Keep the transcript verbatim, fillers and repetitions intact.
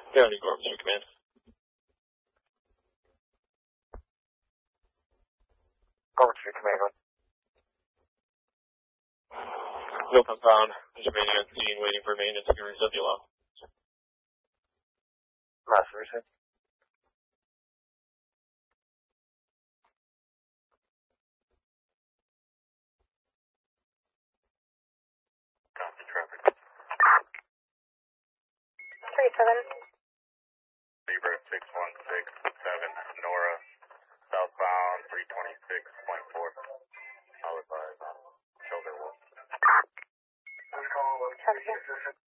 County Corps Street Command. Corps Street Command. No pump found. There's remaining on scene waiting for maintenance and receive the law. Master receive. Copy traffic. three seven. Zebra six one six seven, Nora, southbound three twenty-six point four. I'll advise on shoulder wolf. Copy.